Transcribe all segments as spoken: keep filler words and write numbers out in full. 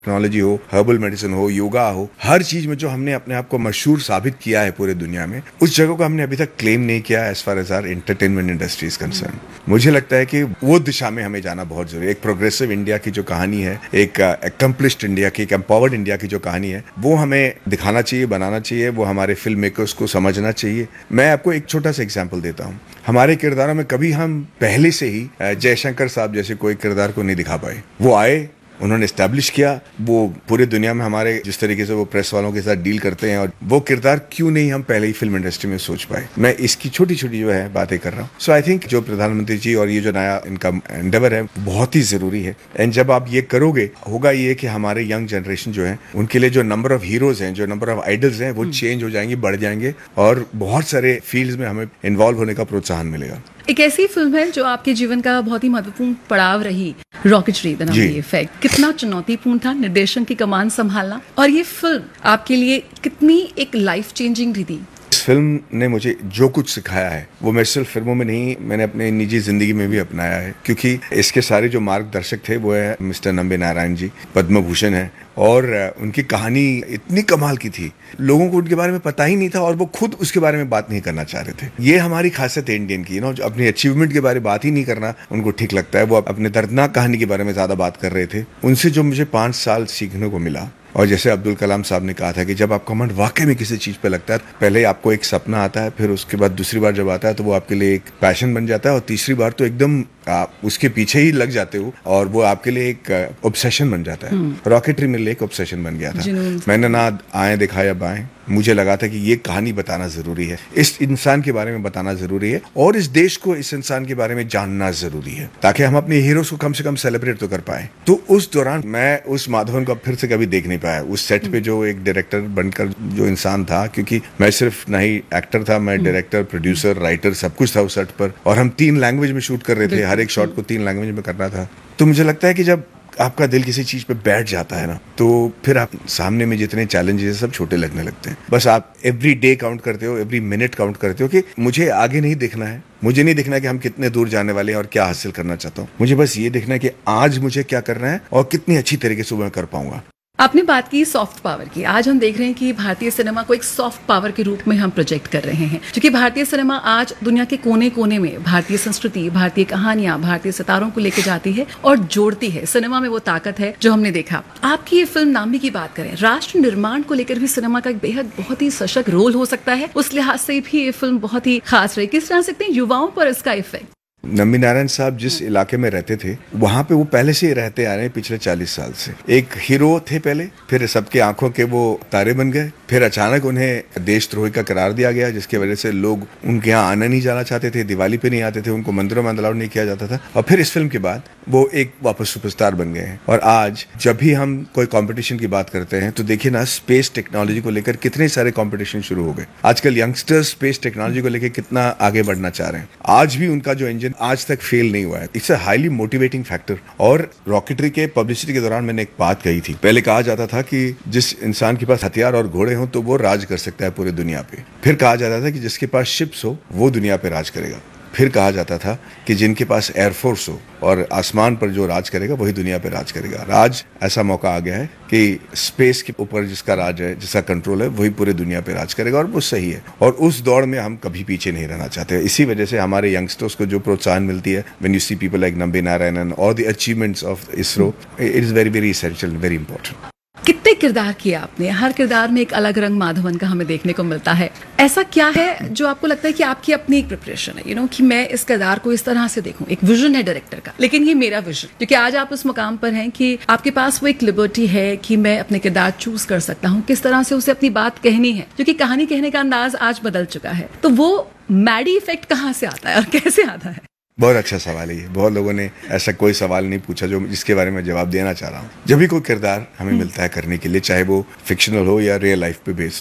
Technology हो, herbal medicine हो, योगा हो, हर चीज में जो हमने अपने आप को मशहूर साबित किया है पूरे दुनिया में, उस जगह को हमने अभी तक क्लेम नहीं किया as far as are entertainment industry is concern. मुझे लगता है कि वो दिशा में हमें जाना बहुत जरूरी है। एक प्रोग्रेसिव इंडिया की जो कहानी है, एक अकम्पलिश्ड इंडिया की, एक एम्पावर्ड इंडिया की जो कहानी है, वो हमें दिखाना चाहिए, बनाना चाहिए, वो हमारे फिल्म मेकर्स को समझना चाहिए। मैं आपको एक छोटा सा एग्जाम्पल देता हूँ। हमारे किरदारों में कभी हम पहले से ही जयशंकर साहब जैसे कोई किरदार को नहीं दिखा पाए। वो आए, उन्होंने एस्टैब्लिश किया, वो पूरे दुनिया में हमारे जिस तरीके से वो प्रेस वालों के साथ डील करते हैं, और वो किरदार क्यों नहीं हम पहले ही फिल्म इंडस्ट्री में सोच पाए। मैं इसकी छोटी छोटी जो है बातें कर रहा हूँ। सो आई थिंक जो प्रधानमंत्री जी और ये जो नया इनका एंडेवर है बहुत ही जरूरी है। एंड जब आप ये करोगे, होगा ये कि हमारे यंग जनरेशन जो है उनके लिए जो नंबर ऑफ हीरोज हैं, जो नंबर ऑफ आइडल्स हैं, वो चेंज हो जाएंगे, बढ़ जाएंगे, और बहुत सारे फील्ड्स में हमें इन्वॉल्व होने का प्रोत्साहन मिलेगा। एक ऐसी फिल्म है जो आपके जीवन का बहुत ही महत्वपूर्ण पड़ाव रही, रॉकेटरी द नंबर इफेक्ट। कितना चुनौतीपूर्ण था निर्देशन की कमान संभालना, और ये फिल्म आपके लिए कितनी एक लाइफ चेंजिंग भी थी। इस फिल्म ने मुझे जो कुछ सिखाया है वो मैं सिर्फ फिल्मों में नहीं, मैंने अपने निजी जिंदगी में भी अपनाया है। क्योंकि इसके सारे जो मार्गदर्शक थे वो है मिस्टर नंबी नारायण जी, पद्म भूषण है, और उनकी कहानी इतनी कमाल की थी, लोगों को उनके बारे में पता ही नहीं था, और वो खुद उसके बारे में बात नहीं करना चाह रहे थे। ये हमारी खासियत है इंडियन की, नो, जो अपनी अचीवमेंट के बारे में बात ही नहीं करना उनको ठीक लगता है। वो अपने दर्दनाक कहानी के बारे में ज्यादा बात कर रहे थे। उनसे जो मुझे पांच साल सीखने को मिला, और जैसे अब्दुल कलाम साहब ने कहा था कि जब आपका मन वाकई में किसी चीज पे लगता है, पहले आपको एक सपना आता है, फिर उसके बाद दूसरी बार जब आता है तो वो आपके लिए एक पैशन बन जाता है, और तीसरी बार तो एकदम आप उसके पीछे ही लग जाते हो, और वो आपके लिए एक ऑब्सेशन बन जाता है। रॉकेटरी मेरे लिए एक ऑब्सेशन बन गया था। मैंने ना आए दिखाया बाएं, मुझे लगा था कि ये कहानी बताना जरूरी है, इस इंसान के बारे में बताना जरूरी है, और इस देश को इस इंसान के बारे में जानना जरूरी है, ताकि हम अपने हीरोज को कम से कम सेलिब्रेट तो कर पाए। तो उस दौरान मैं उस माधवन को फिर से कभी देख नहीं पाया। उस सेट पे जो एक डायरेक्टर बनकर जो इंसान था, क्योंकि मैं सिर्फ ना ही एक्टर था, मैं डायरेक्टर, प्रोड्यूसर, राइटर, सब कुछ था उस सेट पर, और हम तीन लैंग्वेज में शूट कर रहे थे, हर एक शॉट को तीन लैंग्वेज में करना था। तो मुझे लगता है कि जब आपका दिल किसी चीज पे बैठ जाता है ना, तो फिर आप सामने में जितने चैलेंजेस सब छोटे लगने लगते हैं। बस आप एवरी डे काउंट करते हो, एवरी मिनट काउंट करते हो कि मुझे आगे नहीं देखना है, मुझे नहीं देखना कि हम कितने दूर जाने वाले हैं और क्या हासिल करना चाहता हूँ। मुझे बस ये देखना है कि आज मुझे क्या करना है और कितनी अच्छी तरीके से मैं कर पाऊंगा। आपने बात की सॉफ्ट पावर की। आज हम देख रहे हैं कि भारतीय सिनेमा को एक सॉफ्ट पावर के रूप में हम प्रोजेक्ट कर रहे हैं, क्योंकि भारतीय सिनेमा आज दुनिया के कोने कोने में भारतीय संस्कृति, भारतीय कहानियां, भारतीय सितारों को लेकर जाती है और जोड़ती है। सिनेमा में वो ताकत है जो हमने देखा। आपकी ये फिल्म नामी की बात करें, राष्ट्र निर्माण को लेकर भी सिनेमा का एक बेहद बहुत ही सशक्त रोल हो सकता है। उस लिहाज से भी ये फिल्म बहुत ही खास रही। किस तरह से युवाओं पर इसका इफेक्ट? नंबी नारायण साहब जिस इलाके में रहते थे, वहां पे वो पहले से ही रहते आ रहे हैं पिछले चालीस साल से। एक हीरो थे पहले, फिर सबके आंखों के वो तारे बन गए, फिर अचानक उन्हें देशद्रोही का करार दिया गया, जिसकी वजह से लोग उनके यहाँ आना नहीं जाना चाहते थे, दिवाली पे नहीं आते थे, उनको मंदिरों में अलाउड नहीं किया जाता था। और फिर इस फिल्म के बाद वो एक वापस सुपरस्टार बन गए हैं। और आज जब भी हम कोई कंपटीशन की बात करते हैं तो देखिए ना, स्पेस टेक्नोलॉजी को लेकर कितने सारे कंपटीशन शुरू हो गए। आजकल यंगस्टर्स स्पेस टेक्नोलॉजी को लेकर कितना आगे बढ़ना चाह रहे हैं। आज भी उनका जो इंजन आज तक फेल नहीं हुआ है। It's a highly motivating factor. और रॉकेटरी के पब्लिसिटी के दौरान मैंने एक बात कही थी, पहले कहा जाता था कि जिस इंसान के पास हथियार और घोड़े हो तो वो राज कर सकता है पूरी दुनिया पे। फिर कहा जाता था कि जिसके पास शिप्स हो वो दुनिया पे राज करेगा। फिर कहा जाता था कि जिनके पास एयरफोर्स हो और आसमान पर जो राज करेगा वही दुनिया पे राज करेगा। राज ऐसा मौका आ गया है कि स्पेस के ऊपर जिसका राज है, जिसका कंट्रोल है, वही पूरे दुनिया पे राज करेगा, और वो सही है। और उस दौड़ में हम कभी पीछे नहीं रहना चाहते। इसी वजह से हमारे यंगस्टर्स को जो प्रोत्साहन मिलती है, when you see people like Nambi Narayanan और the achievements of ISRO, it is very very essential, very important. कितने किरदार किए आपने, हर किरदार में एक अलग रंग माधवन का हमें देखने को मिलता है। ऐसा क्या है जो आपको लगता है कि आपकी अपनी एक प्रिपरेशन है, यू नो, कि मैं इस किरदार को इस तरह से देखूं? एक विजन है डायरेक्टर का, लेकिन ये मेरा विजन, क्योंकि आज आप उस मुकाम पर हैं कि आपके पास वो एक लिबर्टी है कि मैं अपने किरदार चूज कर सकता हूँ, किस तरह से उसे अपनी बात कहनी है, क्योंकि कहानी कहने का अंदाज आज बदल चुका है। तो वो मैडी इफेक्ट कहाँ से आता है और कैसे आता है? बहुत अच्छा सवाल है ये। बहुत लोगों ने ऐसा कोई सवाल नहीं पूछा जो जिसके बारे में जवाब देना चाह रहा हूँ। जब भी कोई किरदार हमें मिलता है करने के लिए, चाहे वो फिक्शनल हो या रियल लाइफ पे बेस्ड हो,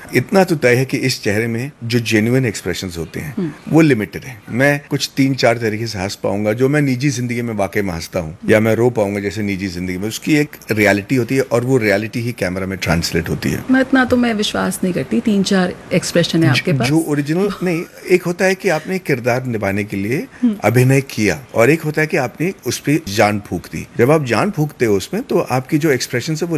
इतना तो तय है कि इस चेहरे में जो जेन्युइन एक्सप्रेशंस होते हैं वो लिमिटेड है। मैं कुछ तीन चार तरीके से हंस पाऊंगा जो मैं निजी जिंदगी में वाकई में हंसता हूँ, या मैं रो पाऊंगा जैसे निजी जिंदगी में। उसकी एक रियलिटी होती है और वो रियलिटी ही कैमरा में ट्रांसलेट होती है। मैं इतना तो मैं विश्वास नहीं करती, तीन चार एक्सप्रेशन है आपके पास। जो ओरिजिनल नहीं, एक होता है कि आपने किरदार निभाने के लिए अभिनय किया, और एक होता है कि आपने उस पर जान फूंक दी। जब आप जान फूंकते हो उसमें, तो आपकी जो एक्सप्रेशन है वो